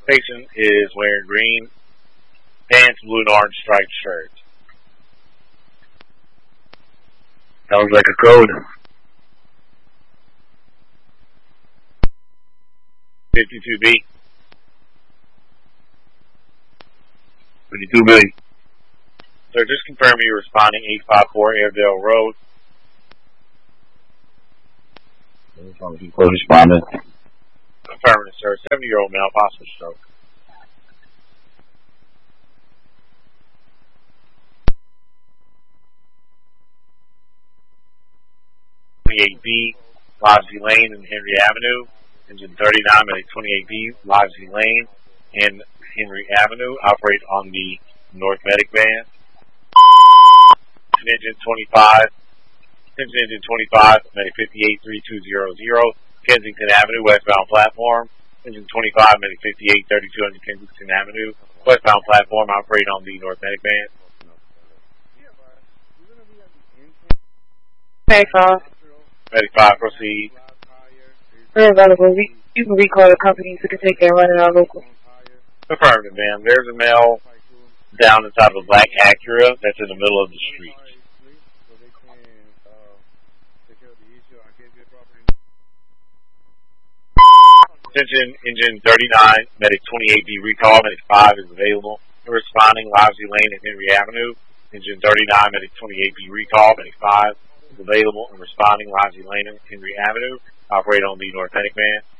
Patient is wearing green pants, blue and orange striped shirt. Sounds like a code. 52B. 52B. Sir, just confirm you're responding 854 Airedale Road. Responding. Affirmative, sir. 70-year-old male, possible stroke. B, Livesey Lane and Henry Avenue. Engine 39, medic 28B, Livesey Lane and Henry Avenue. Operate on the North Medic van. Engine 25, medic 583200, Kensington Avenue, westbound platform. Engine 25, medic 583200, Kensington Avenue, westbound platform. Operate on the North Medic van. Medic 5. Medic 5, proceed. We're available. You can recall the company so we can take that running our local. Affirmative, ma'am. There's a male down inside of a black Acura that's in the middle of the street. Attention, engine 39, medic 28B recall, medic 5 is available. We're responding, Livesey Lane and Henry Avenue. Engine 39, medic 28B recall, medic 5 is available and responding, Livesey Lane and Henry Avenue. Operate on the North Medic van.